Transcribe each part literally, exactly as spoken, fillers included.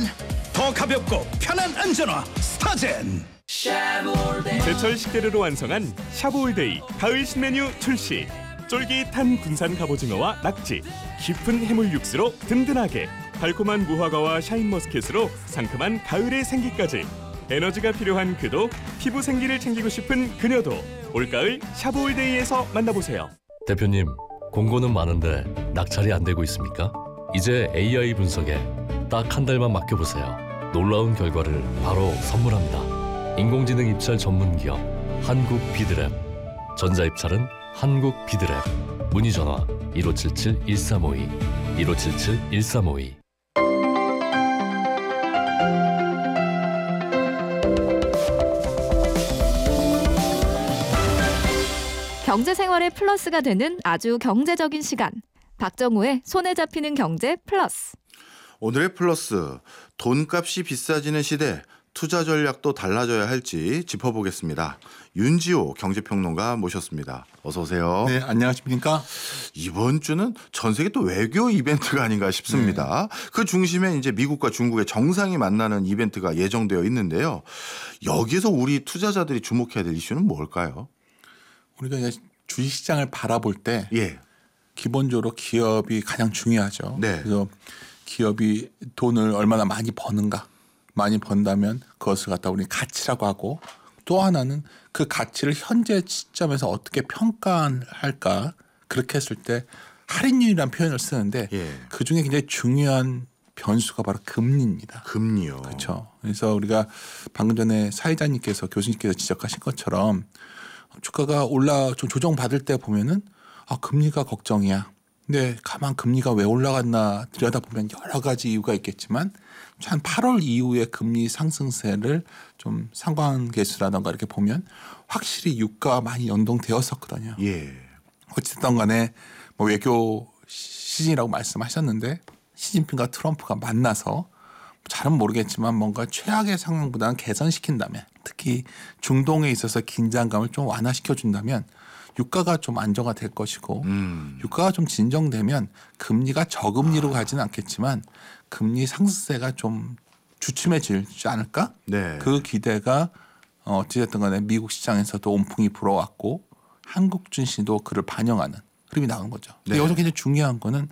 더 가볍고 편한 안전화 스타젠. 제철 식재료로 완성한 샤브올데이 가을 신메뉴 출시. 쫄깃한 군산 갑오징어와 낙지, 깊은 해물 육수로 든든하게, 달콤한 무화과와 샤인머스켓으로 상큼한 가을의 생기까지. 에너지가 필요한 그도, 피부 생기를 챙기고 싶은 그녀도 올가을 샤브올데이에서 만나보세요. 대표님, 공고는 많은데 낙찰이 안 되고 있습니까? 이제 에이아이 분석에 딱 한 달만 맡겨보세요. 놀라운 결과를 바로 선물합니다. 인공지능 입찰 전문 기업 한국 비드랩. 전자 입찰은 한국 비드랩. 문의 전화 일오칠칠 일삼오이 일오칠칠 일삼오이. 경제생활의 플러스가 되는 아주 경제적인 시간. 박정우의 손에 잡히는 경제 플러스. 오늘의 플러스, 돈값이 비싸지는 시대, 투자 전략도 달라져야 할지 짚어보겠습니다. 윤지호 경제평론가 모셨습니다. 어서 오세요. 네, 안녕하십니까? 이번 주는 전 세계 또 외교 이벤트가 아닌가 싶습니다. 네. 그 중심에 이제 미국과 중국의 정상이 만나는 이벤트가 예정되어 있는데요. 여기서 우리 투자자들이 주목해야 될 이슈는 뭘까요? 우리가 이제 주식시장을 바라볼 때 예. 기본적으로 기업이 가장 중요하죠. 네. 그래서 기업이 돈을 얼마나 많이 버는가, 많이 번다면 그것을 갖다 우리 가치라고 하고, 또 하나는 그 가치를 현재 시점에서 어떻게 평가할까. 그렇게 했을 때 할인율이라는 표현을 쓰는데 예. 그중에 굉장히 중요한 변수가 바로 금리입니다. 금리요. 그렇죠. 그래서 우리가 방금 전에 사회자님께서 교수님께서 지적하신 것처럼 주가가 올라 좀 조정받을 때 보면은 아, 금리가 걱정이야. 근데 가만 금리가 왜 올라갔나 들여다보면 여러 가지 이유가 있겠지만 한 팔월 이후에 금리 상승세를 좀 상관계수라던가 이렇게 보면 확실히 유가와 많이 연동되었었거든요. 예. 어쨌든 간에 뭐 외교 시즌이라고 말씀하셨는데 시진핑과 트럼프가 만나서 잘은 모르겠지만 뭔가 최악의 상황보다는 개선시킨다면, 특히 중동에 있어서 긴장감을 좀 완화시켜준다면 유가가 좀 안정화 될 것이고, 음. 유가가 좀 진정되면 금리가 저금리로 가지는 않겠지만 금리 상승세가 좀 주춤해지지 않을까? 네. 그 기대가 어찌됐든 간에 미국 시장에서도 온풍이 불어왔고 한국 증시도 그를 반영하는 흐름이 나온 거죠. 네. 여기서 굉장히 중요한 거는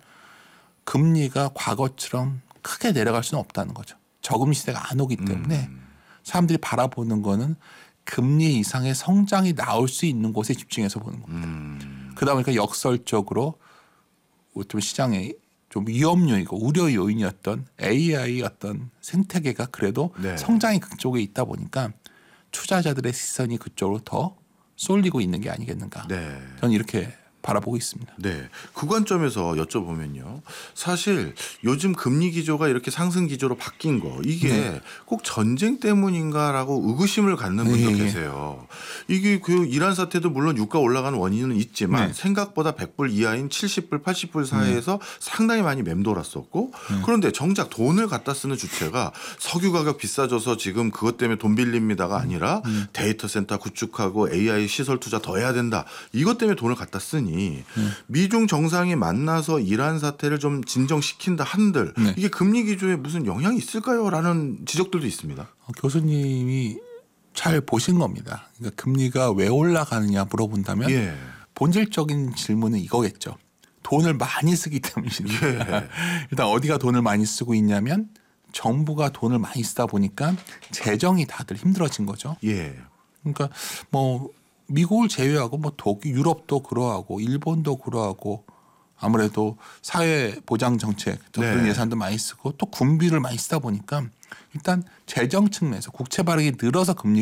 금리가 과거처럼 크게 내려갈 수는 없다는 거죠. 저금리 시대가 안 오기 때문에 음. 사람들이 사람들이 바라보는 거는 금리 이상의 성장이 나올 수 있는 곳에 집중해서 보는 겁니다. 음. 그러다 보니까 역설적으로 좀 시장에 좀 위험 요인이고 우려 요인이었던 에이아이 어떤 생태계가 그래도 네. 성장이 그쪽에 있다 보니까 투자자들의 시선이 그쪽으로 더 쏠리고 있는 게 아니겠는가. 네. 저는 이렇게 바라보고 있습니다. 네, 그 관점에서 여쭤보면요. 사실 요즘 금리 기조가 이렇게 상승 기조로 바뀐 거, 이게 네. 꼭 전쟁 때문인가라고 의구심을 갖는 분도 네. 계세요. 이게 그 이란 사태도 물론 유가 올라가는 원인은 있지만 네. 생각보다 백 불 이하인 칠십 불, 팔십 불 사이에서 네. 상당히 많이 맴돌았었고, 네. 그런데 정작 돈을 갖다 쓰는 주체가 석유 가격 비싸져서 지금 그것 때문에 돈 빌립니다가 아니라 네. 데이터 센터 구축하고 에이아이 시설 투자 더 해야 된다. 이것 때문에 돈을 갖다 쓰니 네. 미중 정상이 만나서 이란 사태를 좀 진정시킨다 한들 네. 이게 금리 기조에 무슨 영향이 있을까요? 라는 지적들도 있습니다. 어, 교수님이 잘 보신 겁니다. 그러니까 금리가 왜 올라가느냐 물어본다면 예. 본질적인 질문은 이거겠죠. 돈을 많이 쓰기 때문입니다. 예. 일단 어디가 돈을 많이 쓰고 있냐면 정부가 돈을 많이 쓰다 보니까 재정이 다들 힘들어진 거죠. 예. 그러니까 뭐 미국을 제외하고 뭐 독일, 유럽도 그러하고 일본도 그러하고 아무래도 사회 보장 정책 그런 네. 예산도 많이 쓰고 또 군비를 많이 쓰다 보니까 일단 재정 측면에서 국채 발행이 늘어서 금리가